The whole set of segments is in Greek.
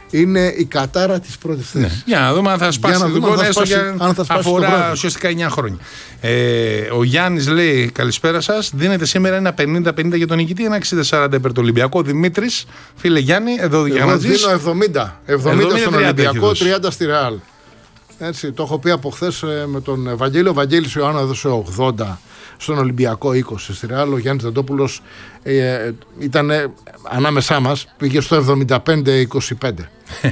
είναι η κατάρα της πρώτης θέσης. Ναι. Για να δούμε αν θα σπάσει την εικόνα, έστω και αφορά ουσιαστικά 9 χρόνια. Ο Γιάννης λέει: καλησπέρα σας. Δίνεται σήμερα ένα 50-50 για τον νικητή, ένα 60-40 υπέρ του Ολυμπιακού. Δημήτρης, φίλε Γιάννη, εδώ για να δεις. Εγώ δίνω 70 στον Ολυμπιακό, 30 στη Ρεάλ. Έτσι, το έχω πει από χθες με τον Βαγγέλη. Ο Βαγγέλης Ιωάννου έδωσε 80 στον Ολυμπιακό, 20 στη Ρεάλ. Ο Γιάννης Δεντόπουλος ήταν ανάμεσά μας, πήγε στο 75-25.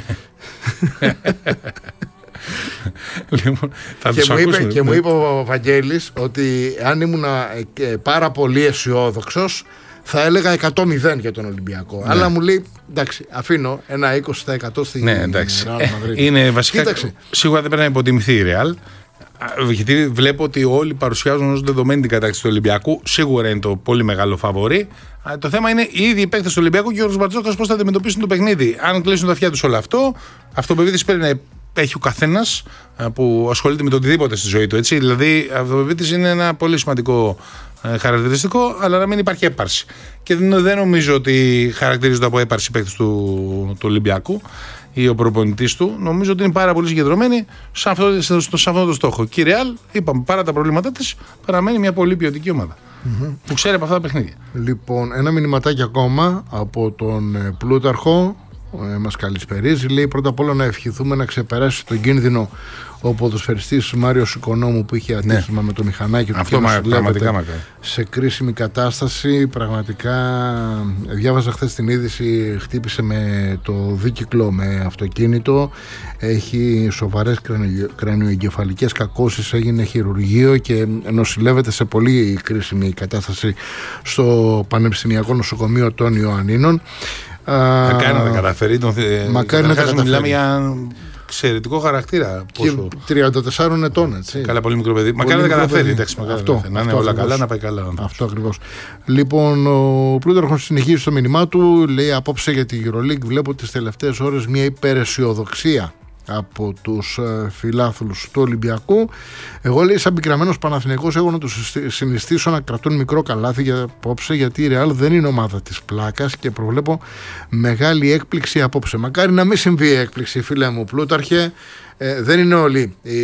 Λοιπόν, και μου είπε ο Βαγγέλης ότι αν ήμουν πάρα πολύ αισιόδοξος θα έλεγα 100-0 για τον Ολυμπιακό. Ναι. Αλλά μου λέει, εντάξει, αφήνω ένα 20% στη Ρεάλ Μαδρίτη. Είναι βασικά. Κοίταξε. Σίγουρα δεν πρέπει να υποτιμηθεί η Ρεάλ. Γιατί βλέπω ότι όλοι παρουσιάζουν ως δεδομένη την κατάκτηση του Ολυμπιακού. Σίγουρα είναι το πολύ μεγάλο φαβορί. Το θέμα είναι οι ίδιοι οι παίκτες του Ολυμπιακού και ο Μπαρτζόκας πώς θα αντιμετωπίσουν το παιχνίδι. Αν κλείσουν τα αυτιά τους όλο αυτό, αυτοπεποίθηση πρέπει να έχει ο καθένας που ασχολείται με το οτιδήποτε στη ζωή του. Έτσι. Δηλαδή, αυτοπεποίθηση είναι ένα πολύ σημαντικό χαρακτηριστικό, αλλά να μην υπάρχει έπαρση. Και δεν νομίζω ότι χαρακτηρίζονται από έπαρση παίκτες του Ολυμπιακού ή ο προπονητής του. Νομίζω ότι είναι πάρα πολύ συγκεντρωμένοι σε αυτό το στόχο. Και η Ρεάλ, είπαμε, παρά τα προβλήματά της, παραμένει μια πολύ ποιοτική ομάδα που ξέρει από αυτά τα παιχνίδια. Λοιπόν, ένα μηνυματάκι ακόμα από τον Πλούταρχο. Μας καλησπερίζει. Λέει πρώτα απ' όλα να ευχηθούμε να ξεπεράσει τον κίνδυνο ο ποδοσφαιριστής Μάριος Οικονόμου που είχε ατύχημα με το μηχανάκι του. Αυτό πραγματικά σε κρίσιμη κατάσταση. Πραγματικά διάβαζα χθες την είδηση, χτύπησε με το δίκυκλο με αυτοκίνητο, έχει σοβαρές κρανιοεγκεφαλικές κακώσεις, έγινε χειρουργείο και νοσηλεύεται σε πολύ κρίσιμη κατάσταση στο Πανεπιστημιακό Νοσοκομείο των Ιωαννίνων. Μακάρι να τα καταφέρει. Μακάρι να τα καταφέρει. Μιλάμε για εξαιρετικό χαρακτήρα. Και 34 ετών, έτσι. Καλά, πολύ μικρό παιδί. Μακάρι να τα καταφέρει. Να είναι όλα καλά, να πάει καλά. Αυτό ακριβώς. Λοιπόν, ο Πλούταρχος συνεχίζει στο μήνυμά του. Λέει απόψε για τη EuroLeague. Βλέπω τις τελευταίες ώρες μια υπεραισιοδοξία από τους φιλάθλους του Ολυμπιακού. Εγώ, λέει, σαν πικραμένος Παναθηναϊκός, έχω να τους συνιστήσω να κρατούν μικρό καλάθι για απόψε, γιατί η Ρεάλ δεν είναι ομάδα της πλάκας και προβλέπω μεγάλη έκπληξη απόψε. Μακάρι να μην συμβεί έκπληξη, φίλε μου Πλούταρχε. Δεν είναι όλοι οι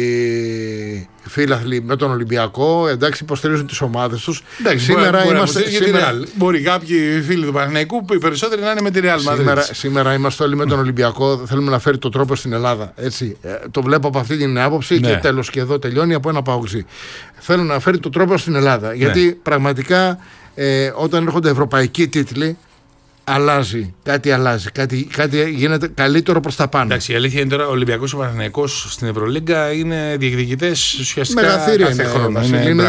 φίλαθλοι με τον Ολυμπιακό. Εντάξει, υποστηρίζουν τις ομάδες τους. Σήμερα είμαστε. Μπορεί κάποιοι φίλοι του Παναθηναϊκού που οι περισσότεροι να είναι με τη Ρεάλ Μαδρίτης. Σήμερα είμαστε όλοι με τον Ολυμπιακό. Θέλουμε να φέρει το τρόπο στην Ελλάδα. Έτσι. Το βλέπω από αυτή την άποψη και τέλος. Και εδώ τελειώνει από ένα παοξί. Θέλω να φέρει το τρόπο στην Ελλάδα. Γιατί πραγματικά όταν έρχονται ευρωπαϊκοί τίτλοι, αλλάζει, κάτι γίνεται καλύτερο προς τα πάνω. Εντάξει, η αλήθεια είναι τώρα ο Ολυμπιακός και ο Παναθηναϊκός στην Ευρωλίγκα είναι διεκδικητές ουσιαστικά κάθε χρόνο. Είναι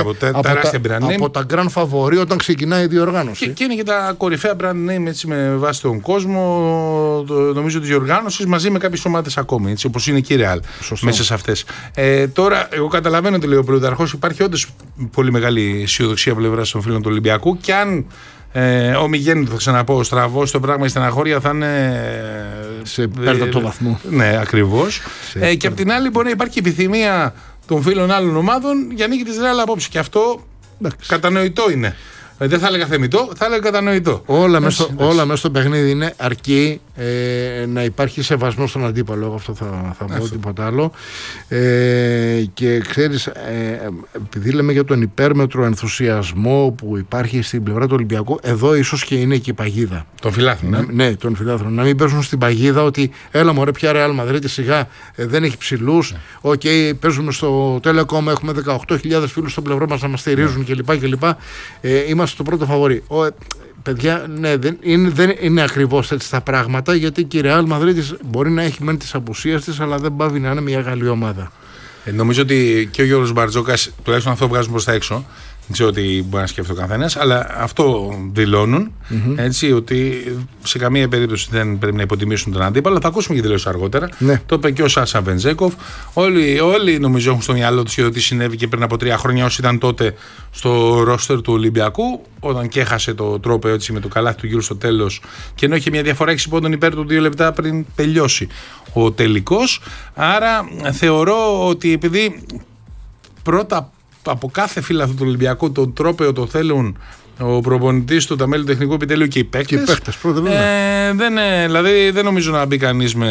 από τα grand favori όταν ξεκινάει η διοργάνωση. Και είναι και τα κορυφαία brand name, έτσι, με βάση τον κόσμο, νομίζω της διοργάνωσης, μαζί με κάποιες ομάδες ακόμη, έτσι, όπως είναι και η Real μέσα σε αυτές. Τώρα, εγώ καταλαβαίνω ότι λέει ο Πλούταρχος, υπάρχει όντως πολύ μεγάλη αισιοδοξία από πλευράς των φίλων του Ολυμπιακού και αν ο Μιγέννη, θα ξαναπώ, στραβός το πράγμα, η στεναχώρια θα είναι σε πέρτατο βαθμό. Ναι, ακριβώς. Και απ' την άλλη μπορεί να υπάρχει επιθυμία των φίλων άλλων ομάδων για νίκη της Ρεάλ απόψε. Και αυτό κατανοητό είναι. Δεν θα έλεγα θεμιτό, θα έλεγα κατανοητό. Όλα μέσα στο παιχνίδι είναι αρκεί να υπάρχει σεβασμό στον αντίπαλο. Εγώ αυτό θα πω, τίποτα άλλο. Και ξέρεις, επειδή λέμε για τον υπέρμετρο ενθουσιασμό που υπάρχει στην πλευρά του Ολυμπιακού, εδώ ίσως και είναι και η παγίδα. Των φιλάθλων. Ναι, των φιλάθλων. Να μην πέσουν στην παγίδα ότι έλα μωρέ, πια Ρεάλ Μαδρίτη σιγά δεν έχει ψηλούς. Οκ, παίζουμε στο Telecom, έχουμε 18.000 φίλους στο πλευρό μας να μας στηρίζουν κλπ. Είμαστε στο πρώτο φαβορί. Παιδιά, ναι, δεν είναι ακριβώς έτσι τα πράγματα, γιατί και η Real Madrid μπορεί να έχει μεν τις απουσίες της, αλλά δεν πάβει να είναι μια καλή ομάδα. Νομίζω ότι και ο Γιώργος Μπαρτζόκας, τουλάχιστον αυτό βγάζουν προς τα έξω, δεν ξέρω τι μπορεί να σκέφτεται ο καθένας, αλλά αυτό δηλώνουν. Έτσι, ότι σε καμία περίπτωση δεν πρέπει να υποτιμήσουν τον αντίπαλο. Θα ακούσουμε και δηλώσεις αργότερα. Ναι. Το είπε και ο Σάσα Βεντζέκοφ. Όλοι νομίζω έχουν στο μυαλό τους τι συνέβη και πριν από 3 χρόνια, όσοι ήταν τότε στο ρόστερ του Ολυμπιακού, όταν και έχασε το τρόπο, έτσι, με το καλάθι του γύρου στο τέλος, και ενώ είχε μια διαφορά 6 πόντων υπέρ του 2 λεπτά πριν τελειώσει ο τελικός. Άρα θεωρώ ότι επειδή πρώτα από κάθε φίλαθλο του Ολυμπιακού τον τρόπαιο το θέλουν ο προπονητής του, τα μέλη του τεχνικού επιτελείου και οι παίκτες. Δηλαδή δεν νομίζω να μπει κανείς με